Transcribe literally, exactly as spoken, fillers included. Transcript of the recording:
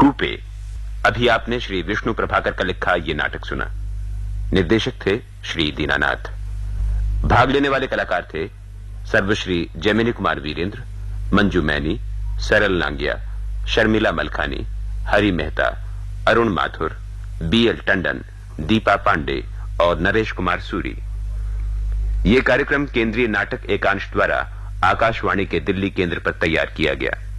कूपे। अभी आपने श्री विष्णु प्रभाकर का लिखा ये नाटक सुना। निर्देशक थे श्री दीनानाथ। भाग लेने वाले कलाकार थे सर्वश्री जैमिनी कुमार वीरेंद्र, मंजू मैनी, सरल नांगिया, शर्मिला मलखानी, हरि मेहता, अरुण माथुर, बी एल टंडन, दीपा पांडे और नरेश कुमार सूरी। ये कार्यक्रम केंद्रीय नाटक एकांश द्वारा आकाशवाणी के दिल्ली केंद्र पर तैयार किया गया।